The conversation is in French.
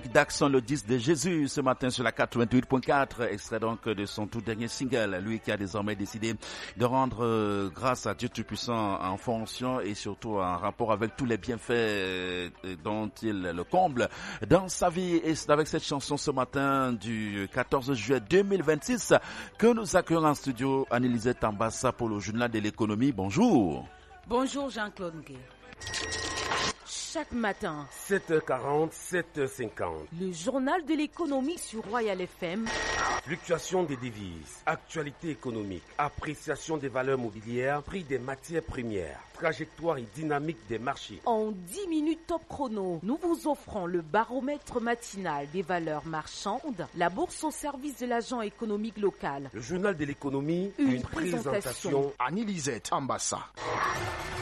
d'Action, le disque de Jésus, ce matin sur la 88.4, extrait donc de son tout dernier single, lui qui a désormais décidé de rendre grâce à Dieu Tout-Puissant en fonction et surtout en rapport avec tous les bienfaits dont il le comble dans sa vie. Et c'est avec cette chanson ce matin du 14 juillet 2026 que nous accueillons en studio Anne-Elisabeth Tambassa pour le journal de l'économie. Bonjour. Bonjour Jean-Claude Ngué. Chaque matin, 7h40, 7h50. le journal de l'économie sur Royal FM. Fluctuation des devises, actualité économique, appréciation des valeurs mobilières, prix des matières premières, trajectoire et dynamique des marchés. En 10 minutes top chrono, nous vous offrons le baromètre matinal des valeurs marchandes, la bourse au service de l'agent économique local. Le journal de l'économie, Une une présentation Anne-Elisabeth Tambassa.